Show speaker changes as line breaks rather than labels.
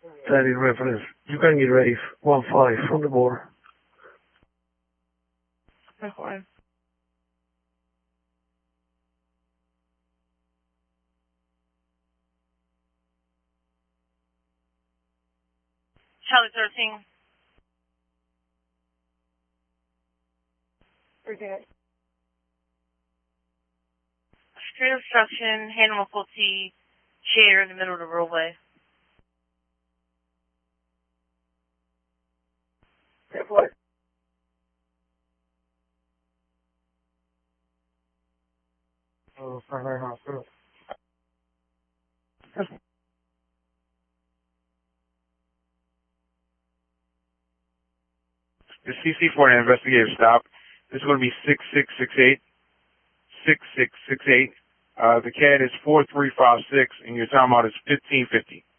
Tally reference. You can get ready. 1-5 from the board.
Okay. Charlie 13. Street obstruction, Hannibal T, chair in the middle of the roadway.
What? Oh, primary hospital.
The CC for an investigative stop. This is going to be 6668. 6668. The CAD is 4356, and your timeout is 1550.